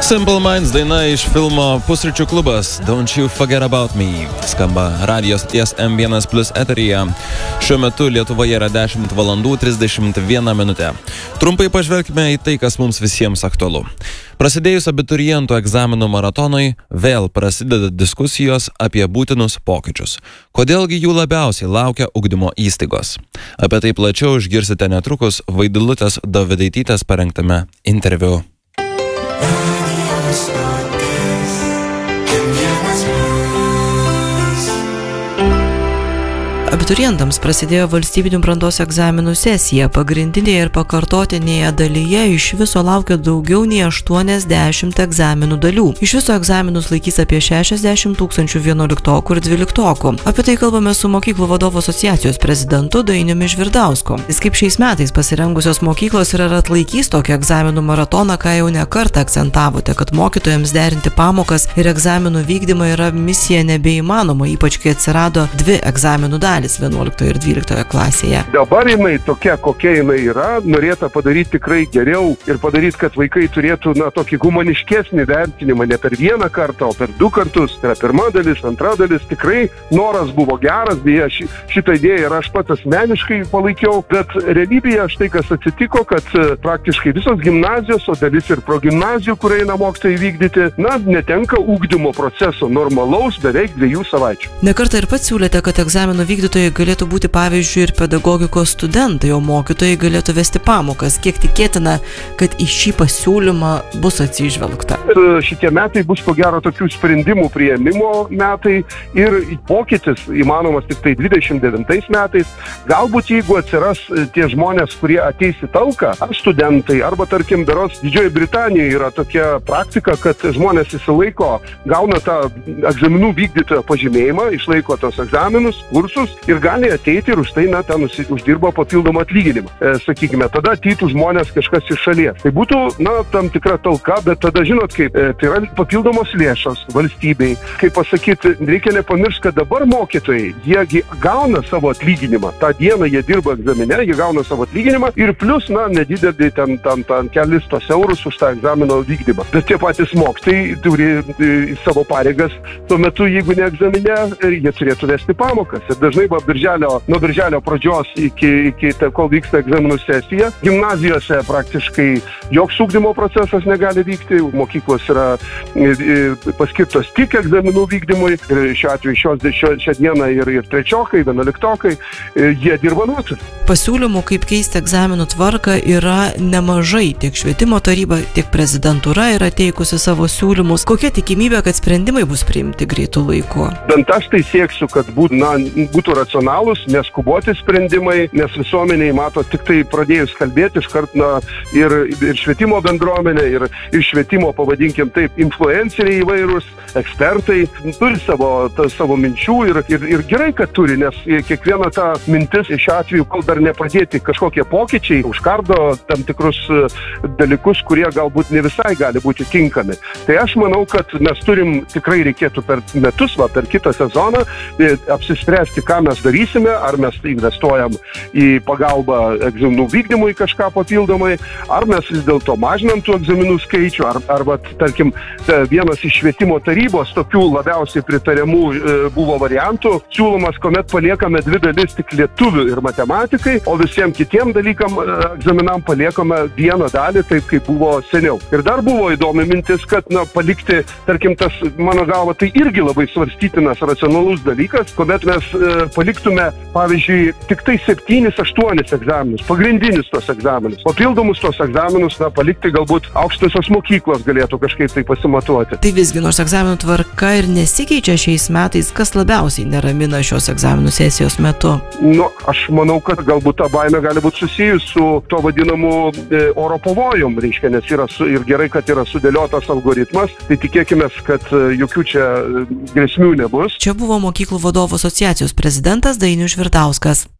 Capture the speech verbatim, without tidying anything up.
Simple Minds daina iš filmo Pusryčių klubas Don't You Forget About Me skamba radijos ties M vienas plus eteryje. Šiuo metu Lietuvoje yra dešimt valandų trisdešimt viena minutė. Trumpai pažvelkime į tai, kas mums visiems aktualu. Prasidėjus abiturientų egzaminų maratonui, vėl prasideda diskusijos apie būtinus pokyčius. Kodėlgi jų labiausiai laukia ugdymo įstaigos? Apie tai plačiau išgirsite netrukus Vaidilutės Dovydaitytės parengtame interviu. Abiturientams prasidėjo valstybinių brandos egzaminų sesija. Pagrindinėje ir pakartotinėje dalyje iš viso laukia daugiau nei aštuoniasdešimt egzaminų dalių. Iš viso egzaminus laikys apie šešiasdešimt tūkstančių vienuoliktokų ir dvyliktokų. Apie tai kalbame su Mokyklų vadovų asociacijos prezidentu Dainiumi Žvirdausku. Jis kaip šiais metais pasirengusios mokyklos ir ar atlaikys tokį egzaminų maratoną, ką jau ne kartą akcentavote, kad mokytojams derinti pamokas ir egzaminų vykdymą yra misija nebeįmanoma, ypač kai atsirado dvi egzaminų dalys vienuoliktoje ir dvyliktoje klasėje. Dabar jinai tokia, kokia jinai yra, norėta padaryti tikrai geriau ir padaryti, kad vaikai turėtų na, tokį humaniškesnį vertinimą ne per vieną kartą, o per du kartus. Tai yra pirma dalis, antra dalis. Tikrai noras buvo geras, beje, ši, šitą idėją ir aš pats asmeniškai palaikiau, bet realybėje štai kas atsitiko, kad praktiškai visos gimnazijos, o dalis ir progimnazijų, kur eina mokytojai vykdyti, na, netenka ugdymo proceso normalaus beveik dviejų savaičių. Nekartą ir pats siūlėte, kad egzaminų vykdytojai galėtų būti pavyzdžiui ir pedagogikos studentai, o mokytojai galėtų vesti pamokas. Kiek tikėtina, kad į šį pasiūlymą bus atsižvelgta? Šitie metai bus ko gero tokių sprendimų priėmimo metai ir pokytis įmanomas tik tai dvidešimt devintais metais. Galbūt jeigu atsiras tie žmonės, kurie ateis į talką, ar studentai, arba tarkim berods Didžioji Britanijoje yra tokia praktika, kad žmonės įsilaiko, gauna tą egzaminų vykdytojo pažymėjimą, išlaiko tos egzaminus, kursus ir gali ateiti ir už tai, na, ten uždirba papildomą atlyginimą. E, sakykime, tada ateitų žmonės kažkas iš šalies. Tai būtų, na, tam tikra talka, bet tada, žinot, kaip, e, tai yra papildomos lėšos valstybei. Kaip pasakyti, reikia nepamiršti, kad dabar mokytojai, jie gauna savo atlyginimą. Ta dieną jie dirba egzamine, jie gauna savo atlyginimą ir plus, na, nedidelį ten, ten, ten kelis tos eurus už tą egzamino vykdymą. Bet tie patys mokytojai turi e, savo pareigas tuo metu, jeigu ne egzamine, jie turėtų vesti pamokas. Ir dažnai va, birželio, nuo birželio pradžios iki, iki kol vyksta egzaminų sesija, gimnazijose praktiškai joks ugdymo procesas negali vykti, mokyklos yra paskirtos tik egzaminų vykdymui ir šiuo atveju šios, šio, šią dieną ir, ir trečiokai, vienuoliktokai, jie dirba nuotoliu. Pasiūlymų, kaip keisti egzaminų tvarką, yra nemažai. Tiek švietimo taryba, tiek prezidentūra yra teikusi savo siūlymus. Kokia tikimybė, kad sprendimai bus priimti greitų laiku? Bent aš tai sieksiu, kad būtų, na, būtų racionalūs, neskuboti sprendimai, nes visuomeniai, mato, tik tai pradėjus kalbėti iškart, na, ir, ir švietimo bendruomenė, ir, ir švietimo, pavadinkim taip, influenceriai įvairūs, ekspertai, turi savo, ta, savo minčių ir, ir, ir gerai, kad turi, nes kiekviena ta mintis šiuo atveju, kol dar nepradėti kažkokie pokyčiai, užkardo tam tikrus dalykus, kurie galbūt ne visai gali būti tinkami. Tai aš manau, kad mes turim, tikrai reikėtų per metus, va, per kitą sezoną apsispręsti, ką mes darysime, ar mes investuojam į pagalbą egzaminų vykdymui kažką papildomai, ar mes vis dėlto mažinam tų egzaminų skaičių, ar, arba, tarkim, vienas iš švietimo tarybos tokių labiausiai pritariamų e, buvo variantų, siūlomas, kuomet paliekame dvi dalis tik lietuvių ir matematikai, o visiems kitiem dalykam e, egzaminam paliekame vieną dalį, taip kaip buvo seniau. Ir dar buvo įdomi mintis, kad, na, palikti, tarkim, tas, mano galva, tai irgi labai svarstytinas racionalus dalykas, kuomet mes e, paliktume, pavyzdžiui, tik tai septynis, aštuonis egzaminus, pagrindinius tos egzaminus. Papildomus tos egzaminus, na, palikti galbūt aukštosios mokyklos galėtų kažkaip tai pasimatuoti. Tai visgi, nors egzaminų tvarka ir nesikeičia šiais metais, kas labiausiai neramina šios egzaminų sesijos metu? Nu, aš manau, kad galbūt ta baimė gali būti susijus su to vadinamu e, oro pavojum, reiškia, nes yra su, ir gerai, kad yra sudėliotas algoritmas, tai tikėkime, kad jokių čia grėsmių nebus. Čia buvo Mokyklų vadovų asociacijos prezidentas Dainius Žvirdauskas.